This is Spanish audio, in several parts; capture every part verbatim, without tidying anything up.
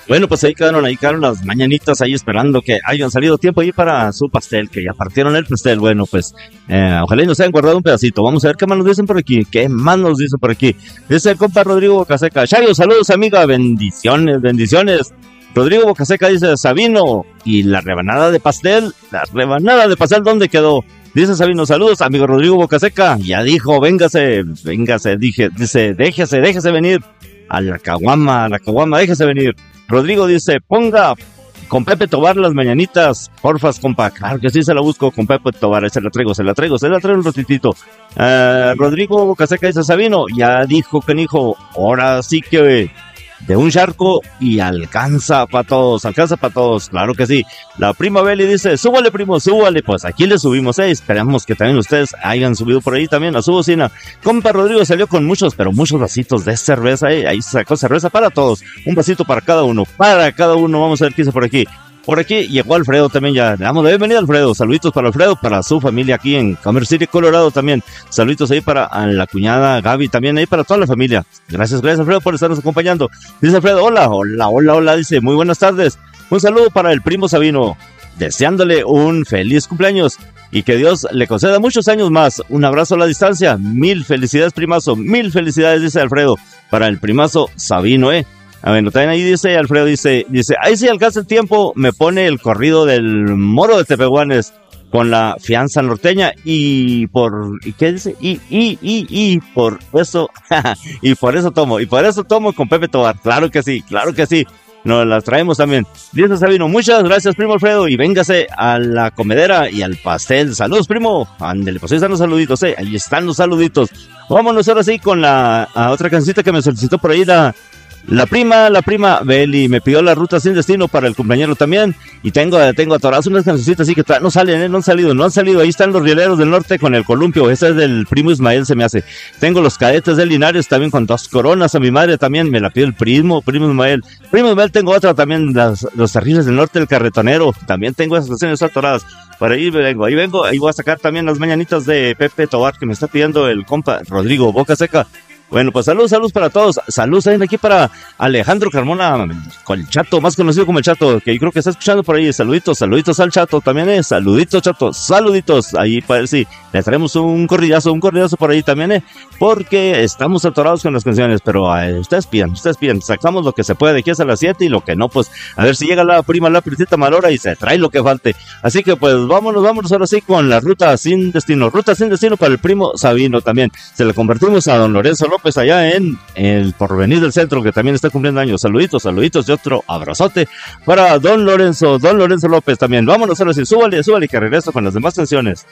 Bueno, pues ahí quedaron, ahí quedaron las mañanitas ahí esperando que hayan salido tiempo ahí para su pastel, que ya partieron el pastel. Bueno, pues eh, ojalá y nos hayan guardado un pedacito. Vamos a ver qué más nos dicen por aquí, qué más nos dicen por aquí. Dice el compa Rodrigo Bocaseca: Chayo, saludos amiga, bendiciones, bendiciones. Rodrigo Bocaseca dice: Sabino, ¿y la rebanada de pastel? La rebanada de pastel, ¿dónde quedó? Dice Sabino: saludos amigo Rodrigo Bocaseca. Ya dijo, véngase, véngase, dije, dice, déjese, déjese venir a la caguama, a la caguama, déjese venir. Rodrigo dice: ponga con Pepe Tobar las mañanitas, porfas, compa. Claro que sí, se la busco con Pepe Tobar, se la traigo, se la traigo, se la traigo un ratitito. Uh, Rodrigo Bocaseca dice: Sabino, ya dijo canijo, ahora sí que de un charco y alcanza para todos, alcanza para todos, claro que sí. La prima Beli dice: súbale primo, súbale. Pues aquí le subimos, eh, esperamos que también ustedes hayan subido por ahí también a su bocina. Compa Rodrigo salió con muchos, pero muchos vasitos de cerveza, eh, ahí sacó cerveza para todos, un vasito para cada uno, para cada uno. Vamos a ver qué dice por aquí. Por aquí llegó Alfredo también, ya le damos la bienvenida a Alfredo. Saluditos para Alfredo, para su familia aquí en Commerce City, Colorado también. Saluditos ahí para la cuñada Gaby también, ahí para toda la familia. Gracias, gracias Alfredo por estarnos acompañando. Dice Alfredo: hola, hola, hola, hola, dice: muy buenas tardes. Un saludo para el primo Sabino, deseándole un feliz cumpleaños y que Dios le conceda muchos años más. Un abrazo a la distancia. Mil felicidades, primazo, mil felicidades, dice Alfredo, para el primazo Sabino, eh. A ver, también ahí dice Alfredo, dice, dice, ahí si alcanza el tiempo, me pone el corrido del Moro de Tepehuanes con la fianza norteña y por, ¿y qué dice? Y, y, y, y por eso, y por eso tomo, y por eso tomo con Pepe Tobar. Claro que sí, claro que sí, nos las traemos también. Dice Sabino: muchas gracias primo Alfredo, y véngase a la comedera y al pastel. Saludos primo, ándele, pues ahí están los saluditos, eh, ahí están los saluditos. Vámonos ahora sí con la a otra cancioncita que me solicitó por ahí la La prima, la prima Beli me pidió la ruta sin destino para el cumpleañero también. Y tengo, tengo atoradas unas cancioncitas así que no salen, ¿eh? no han salido, no han salido. Ahí están los Rieleros del Norte con el columpio. Ese es del primo Ismael, se me hace. Tengo los Cadetes de Linares también con Dos Coronas. A mi madre también me la pidió el primo, primo Ismael. Primo Ismael, tengo otra también, las, los Terribles del Norte, el Carretonero. También tengo esas canciones atoradas. Por ahí vengo, ahí vengo. Ahí voy a sacar también las mañanitas de Pepe Tobar que me está pidiendo el compa Rodrigo Bocaseca. Bueno, pues saludos, saludos para todos. Saludos también aquí para Alejandro Carmona, con el Chato, más conocido como el Chato, que yo creo que está escuchando por ahí. Saluditos, saluditos al Chato también, eh. Saluditos, Chato, saluditos. Ahí para ver si le traemos un corridazo, un corridazo por ahí también, eh. Porque estamos atorados con las canciones, pero eh, ustedes pidan, ustedes pidan. Sacamos lo que se puede de aquí hasta las siete y lo que no, pues a ver si llega la prima, la princesa Malora y se trae lo que falte. Así que pues vámonos, vámonos ahora sí con la ruta sin destino. Ruta sin destino para el primo Sabino también. Se la convertimos a don Lorenzo López. Pues allá en el Porvenir del Centro, que también está cumpliendo años. Saluditos, saluditos y otro abrazote para don Lorenzo, don Lorenzo López también. Vámonos ahora sí, súbale, súbale que regreso con las demás canciones.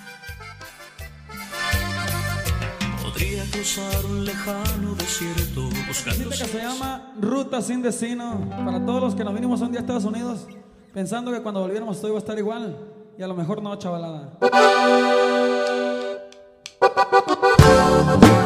Podría cruzar un lejano desierto buscando. Que se llama Ruta sin destino, para todos los que nos vinimos un día a Estados Unidos pensando que cuando volviéramos todo iba a estar igual, y a lo mejor no, chavalada.